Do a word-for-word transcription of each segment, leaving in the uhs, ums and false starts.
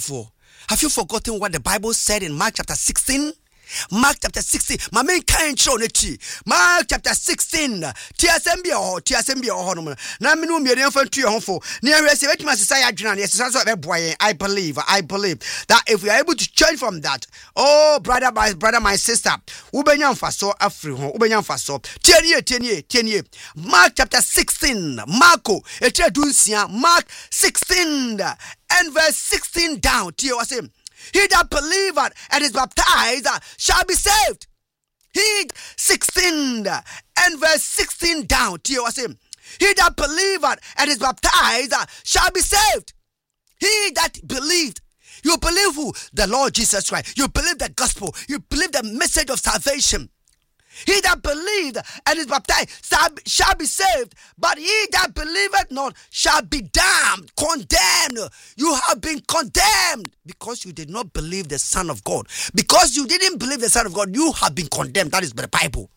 for. Have you forgotten what the Bible said in Mark chapter sixteen? Mark chapter sixteen. My main kind show neti. Mark chapter sixteen. Tia sembia ho, tia sembia ho no. Na me no me dey fan tu ho fo. Na resi wetima sesa ya dwena na yesa so be boy. I believe, I believe that if we are able to change from that, oh brother, my brother, my sister, ubenya mfaso afri ho, ubenya mfaso. Tienie, tienie, tienie. Mark chapter sixteen. Marko etre dunsia. Mark sixteen and verse sixteen down. Tia was him. He that believeth and is baptized shall be saved. He sixteen and verse sixteen down. He that believeth and is baptized shall be saved. He that believed. You believe who? The Lord Jesus Christ. You believe the gospel. You believe the message of salvation. He that believed and is baptized shall be saved, but he that believeth not shall be damned, condemned. You have been condemned because you did not believe the Son of God. Because you didn't believe the Son of God, you have been condemned. That is the Bible.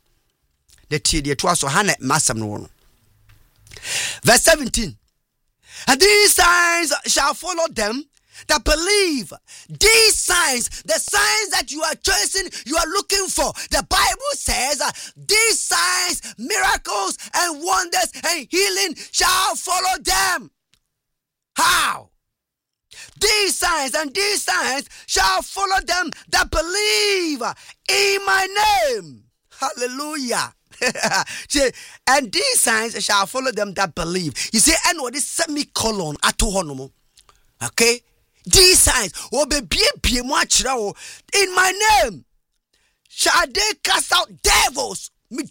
Verse seventeen. And these signs shall follow them that believe. These signs, the signs that you are chasing, you are looking for. The Bible says uh, these signs, miracles and wonders and healing shall follow them. How? These signs and these signs shall follow them that believe in my name. Hallelujah. And these signs shall follow them that believe. You see, and what is semicolon atohonomo. Okay? These signs will be in my name shall they cast out devils. In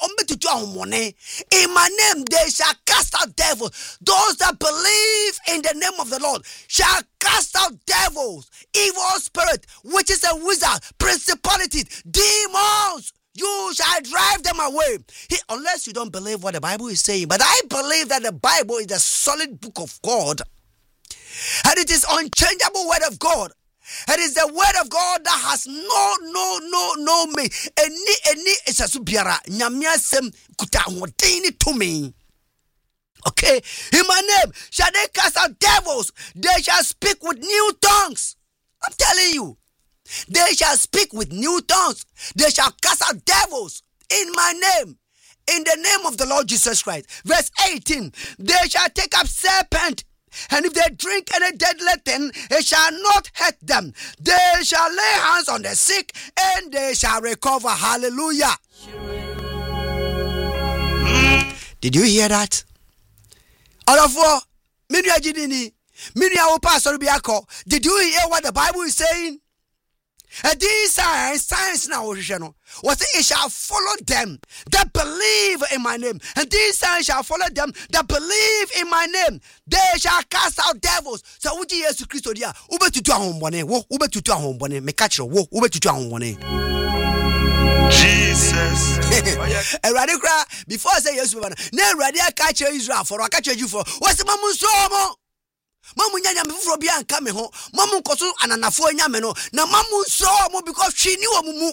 my name they shall cast out devils. Those that believe in the name of the Lord shall cast out devils, evil spirit, witches and wizards, principalities, demons. You shall drive them away. He, unless you don't believe what the Bible is saying. But I believe that the Bible is the solid book of God. And it is unchangeable word of God. It is the word of God that has no, no, no, no me. Any, any, it's a subiara. Nyamiasem kutahotini to me. Okay. In my name shall they cast out devils. They shall speak with new tongues. I'm telling you. They shall speak with new tongues. They shall cast out devils in my name. In the name of the Lord Jesus Christ. Verse eighteen. They shall take up serpent. And if they drink any deadly thing, it shall not hurt them. They shall lay hands on the sick, and they shall recover. Hallelujah. Did you hear that? All of what? Did you hear what the Bible is saying? And these signs, signs now, what it shall follow them that believe in my name. And these signs shall follow them that believe in my name. They shall cast out devils. So would you Jesus Christ dia? Ube tutu ahombone. Wo ube tutu ahombone. Me catch wo ube tutu ahombone. Jesus. Erade kra before I say yes we na erade catch Israel for I catch you for. What's mamu so mo? Mamu nyanya me fufuro bia nka me ho. Mamu nkoso ananafo nya me no. Na mamu so mo because she ni omumu.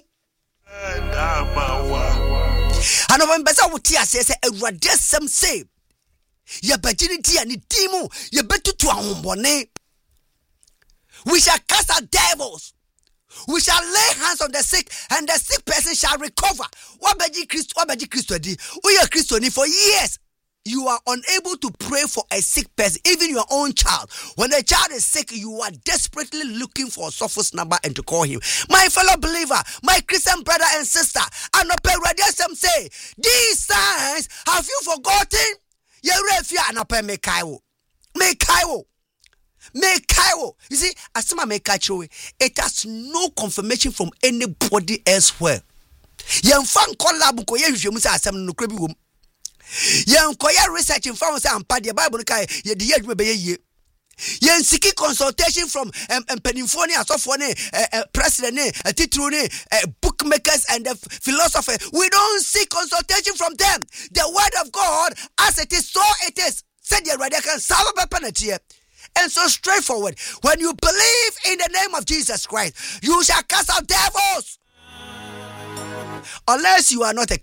And when Bessa would tear says a radesem say, Your virginity and the demo, you better to a hombone. We shall cast out devils. We shall lay hands on the sick, and the sick person shall recover. What beji Christ, what beji Christ di? We are Christian for years. You are unable to pray for a sick person, even your own child. When the child is sick, you are desperately looking for a sophos number and to call him. My fellow believer, my Christian brother and sister, and the paradiesum say, these signs, have you forgotten? You refia and a mekaiwo. Mekaiwo. Mekaiwo. You see, asima mekaiwo, it has no confirmation from anybody elsewhere. Yen fan kola buko ye hwehwemu say asem no kra bi wom. Yen koya research in farm say ampa the Bible kai ye de yedwuma be ye. Yen seeking consultation from um, um, penifoni asofo ne uh, president ne uh, titru ne uh, bookmakers and the philosophers. We don't seek consultation from them. The word of God as it is, so it is. Said the radical salva penalty. And so straightforward, when you believe in the name of Jesus Christ, you shall cast out devils. Unless you are not a